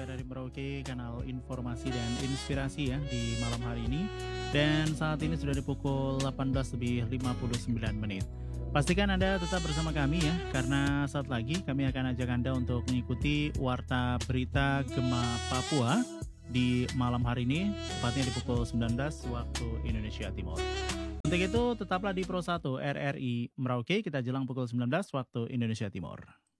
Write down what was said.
RRI Merauke, kanal informasi dan inspirasi ya di malam hari ini. Dan saat ini sudah di pukul 18 lebih 59 menit. Pastikan Anda tetap bersama kami ya, karena saat lagi kami akan ajak Anda untuk mengikuti Warta Berita Gema Papua di malam hari ini, tepatnya di pukul 19 waktu Indonesia Timur. Untuk itu, tetaplah di Pro 1 RRI Merauke, kita jelang pukul 19 waktu Indonesia Timur.